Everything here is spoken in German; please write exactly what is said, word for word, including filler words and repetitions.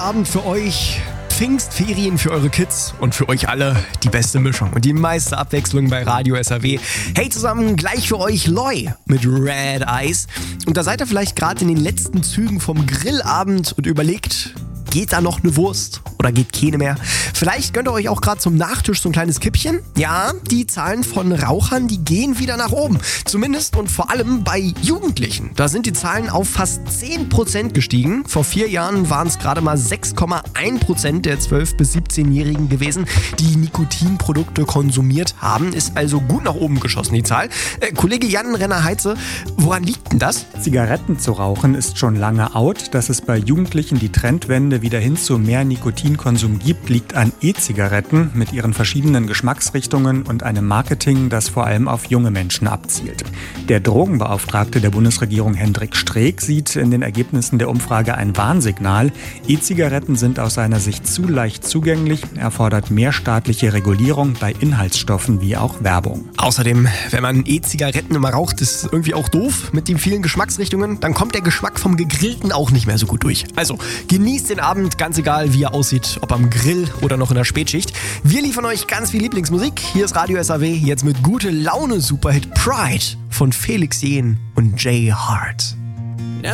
Grillabend für euch, Pfingstferien für eure Kids und für euch alle die beste Mischung und die meiste Abwechslung bei Radio S R W. Hey zusammen, gleich für euch Loy mit Red Eyes. Und da seid ihr vielleicht gerade in den letzten Zügen vom Grillabend und überlegt, geht da noch eine Wurst oder geht keine mehr? Vielleicht gönnt ihr euch auch gerade zum Nachtisch so ein kleines Kippchen. Ja, die Zahlen von Rauchern, die gehen wieder nach oben. Zumindest und vor allem bei Jugendlichen. Da sind die Zahlen auf fast zehn Prozent gestiegen. Vor vier Jahren waren es gerade mal sechs Komma eins Prozent der zwölf- bis siebzehnjährigen gewesen, die Nikotinprodukte konsumiert haben. Ist also gut nach oben geschossen, die Zahl. Äh, Kollege Jan Renner-Heitze, woran liegt denn das? Zigaretten zu rauchen ist schon lange out. Dass es bei Jugendlichen die Trendwende wieder hin zu mehr Nikotinkonsum gibt, liegt an E-Zigaretten mit ihren verschiedenen Geschmacksrichtungen und einem Marketing, das vor allem auf junge Menschen abzielt. Der Drogenbeauftragte der Bundesregierung Hendrik Streeck sieht in den Ergebnissen der Umfrage ein Warnsignal. E-Zigaretten sind aus seiner Sicht zu leicht zugänglich. Er fordert mehr staatliche Regulierung bei Inhaltsstoffen wie auch Werbung. Außerdem, wenn man E-Zigaretten immer raucht, ist es irgendwie auch doof mit den vielen Geschmacksrichtungen. Dann kommt der Geschmack vom Gegrillten auch nicht mehr so gut durch. Also genießt den Abend, ganz egal wie er aussieht, ob am Grill oder noch in der Spätschicht. Wir liefern euch ganz viel Lieblingsmusik. Hier ist Radio S R W, jetzt mit gute Laune Superhit Pride von Felix Jähn und Jay Hart.